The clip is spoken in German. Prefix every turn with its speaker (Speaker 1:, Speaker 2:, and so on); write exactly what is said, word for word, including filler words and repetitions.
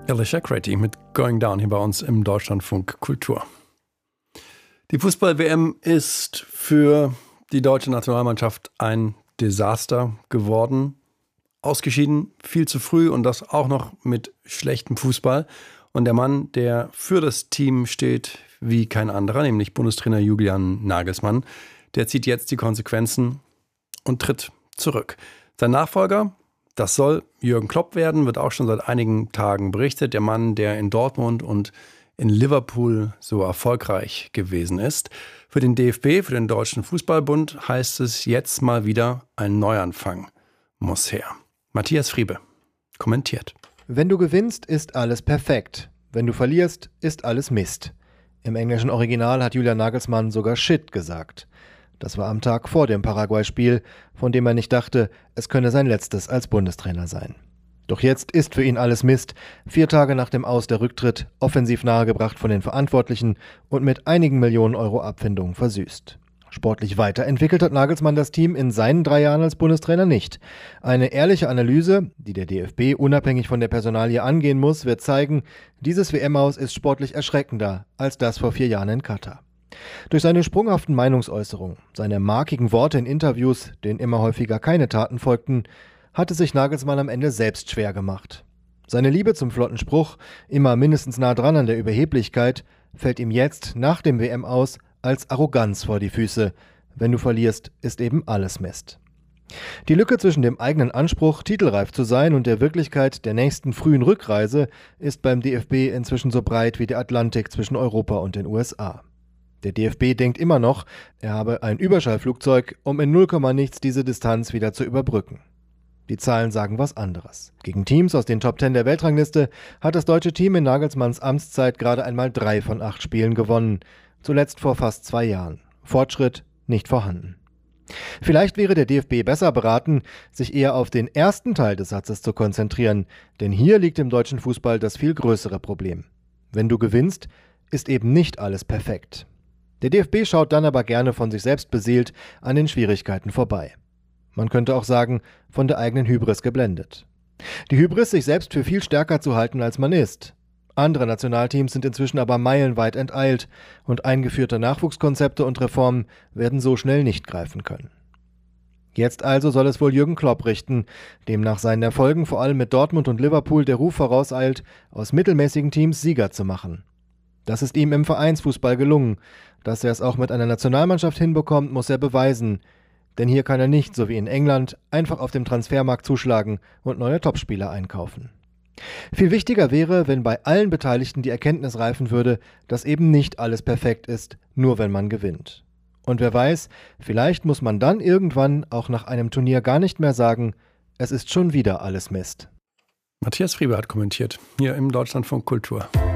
Speaker 1: Alicia Crady mit Going Down hier bei uns im Deutschlandfunk Kultur. Die Fußball-W M ist für die deutsche Nationalmannschaft ein Desaster geworden. Ausgeschieden, viel zu früh und das auch noch mit schlechtem Fußball. Und der Mann, der für das Team steht wie kein anderer, nämlich Bundestrainer Julian Nagelsmann, der zieht jetzt die Konsequenzen und tritt zurück. Sein Nachfolger, das soll Jürgen Klopp werden, wird auch schon seit einigen Tagen berichtet. Der Mann, der in Dortmund und in Liverpool so erfolgreich gewesen ist. Für den D F B, für den Deutschen Fußballbund, heißt es jetzt mal wieder, ein Neuanfang muss her. Matthias Friebe kommentiert.
Speaker 2: Wenn du gewinnst, ist alles perfekt. Wenn du verlierst, ist alles Mist. Im englischen Original hat Julian Nagelsmann sogar Shit gesagt. Das war am Tag vor dem Paraguay-Spiel, von dem er nicht dachte, es könne sein letztes als Bundestrainer sein. Doch jetzt ist für ihn alles Mist. Vier Tage nach dem Aus der Rücktritt, offensiv nahegebracht von den Verantwortlichen und mit einigen Millionen Euro Abfindungen versüßt. Sportlich weiterentwickelt hat Nagelsmann das Team in seinen drei Jahren als Bundestrainer nicht. Eine ehrliche Analyse, die der D F B unabhängig von der Personalie angehen muss, wird zeigen, dieses W M-Aus ist sportlich erschreckender als das vor vier Jahren in Katar. Durch seine sprunghaften Meinungsäußerungen, seine markigen Worte in Interviews, denen immer häufiger keine Taten folgten, hatte sich Nagelsmann am Ende selbst schwer gemacht. Seine Liebe zum flotten Spruch, immer mindestens nah dran an der Überheblichkeit, fällt ihm jetzt nach dem W M-Aus als Arroganz vor die Füße. Wenn du verlierst, ist eben alles Mist. Die Lücke zwischen dem eigenen Anspruch, titelreif zu sein, und der Wirklichkeit der nächsten frühen Rückreise ist beim D F B inzwischen so breit wie der Atlantik zwischen Europa und den U S A. Der D F B denkt immer noch, er habe ein Überschallflugzeug, um in null Komma nichts diese Distanz wieder zu überbrücken. Die Zahlen sagen was anderes. Gegen Teams aus den Top Ten der Weltrangliste hat das deutsche Team in Nagelsmanns Amtszeit gerade einmal drei von acht Spielen gewonnen. Zuletzt vor fast zwei Jahren. Fortschritt nicht vorhanden. Vielleicht wäre der D F B besser beraten, sich eher auf den ersten Teil des Satzes zu konzentrieren, denn hier liegt im deutschen Fußball das viel größere Problem. Wenn du gewinnst, ist eben nicht alles perfekt. Der D F B schaut dann aber gerne von sich selbst beseelt an den Schwierigkeiten vorbei. Man könnte auch sagen, von der eigenen Hybris geblendet. Die Hybris, sich selbst für viel stärker zu halten, als man ist. Andere Nationalteams sind inzwischen aber meilenweit enteilt und eingeführte Nachwuchskonzepte und Reformen werden so schnell nicht greifen können. Jetzt also soll es wohl Jürgen Klopp richten, dem nach seinen Erfolgen vor allem mit Dortmund und Liverpool der Ruf vorauseilt, aus mittelmäßigen Teams Sieger zu machen. Das ist ihm im Vereinsfußball gelungen. Dass er es auch mit einer Nationalmannschaft hinbekommt, muss er beweisen. Denn hier kann er nicht, so wie in England, einfach auf dem Transfermarkt zuschlagen und neue Topspieler einkaufen. Viel wichtiger wäre, wenn bei allen Beteiligten die Erkenntnis reifen würde, dass eben nicht alles perfekt ist, nur wenn man gewinnt. Und wer weiß, vielleicht muss man dann irgendwann auch nach einem Turnier gar nicht mehr sagen, es ist schon wieder alles Mist.
Speaker 1: Matthias Friebe hat kommentiert, hier im Deutschlandfunk Kultur.